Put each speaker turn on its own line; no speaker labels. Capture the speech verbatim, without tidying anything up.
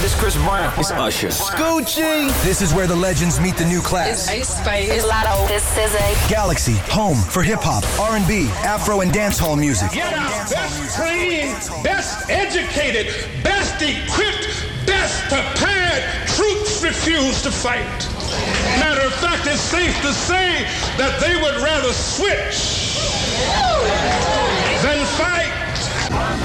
This Chris Brown. It's Usher.
Scoochie. This is where the legends meet the new class.
It's Ice Spice. It's Lotto. This is a
Galaxy, home for hip-hop, R and B, Afro, and dancehall music.
Get out. Best trained, best educated, best equipped, best prepared troops refuse to fight. Matter of fact, it's safe to say that they would rather switch than fight.